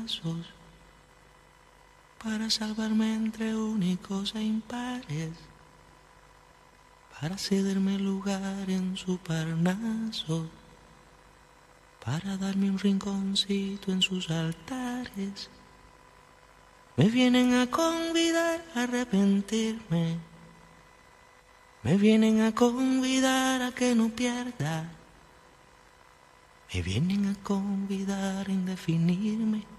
pasos para salvarme entre únicos e impares, para cederme lugar en su Parnaso, para darme un rinconcito en sus altares. Me vienen a convidar a arrepentirme, me vienen a convidar a que no pierda, me vienen a convidar a indefinirme.